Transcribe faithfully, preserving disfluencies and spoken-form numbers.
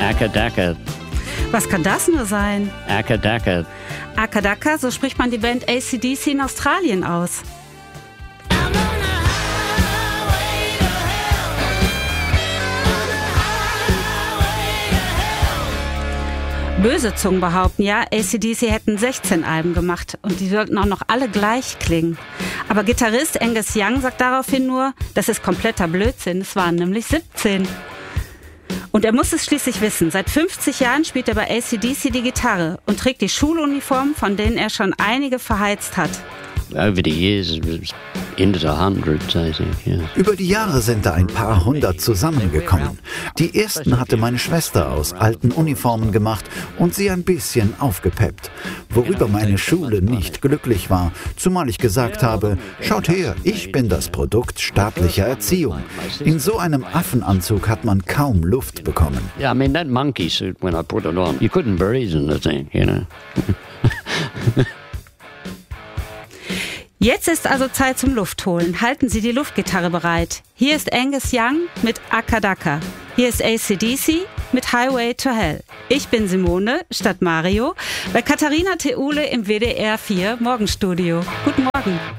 Akadaka. Was kann das nur sein? Akadaka. Akadaka, so spricht man die Band A C D C in Australien aus. Böse Zungen behaupten ja, A C D C hätten sechzehn Alben gemacht und die sollten auch noch alle gleich klingen. Aber Gitarrist Angus Young sagt daraufhin nur, das ist kompletter Blödsinn, es waren nämlich siebzehn. Und er muss es schließlich wissen, seit fünfzig Jahren spielt er bei A C D C die Gitarre und trägt die Schuluniformen, von denen er schon einige verheizt hat. Over the years, it was into the hundreds, I think, yeah. Über die Jahre sind da ein paar hundert zusammengekommen. Die ersten hatte meine Schwester aus alten Uniformen gemacht und sie ein bisschen aufgepeppt. Worüber meine Schule nicht glücklich war, zumal ich gesagt habe, schaut her, ich bin das Produkt staatlicher Erziehung. In so einem Affenanzug hat man kaum Luft bekommen. Yeah, I mean, that monkey suit, when I put it on, you couldn't breathe in the thing, you know. Jetzt ist also Zeit zum Luftholen. Halten Sie die Luftgitarre bereit. Hier ist Angus Young mit Akadaka. Hier ist A C D C mit Highway to Hell. Ich bin Simone statt Mario bei Katharina Theule im W D R vier Morgenstudio. Guten Morgen.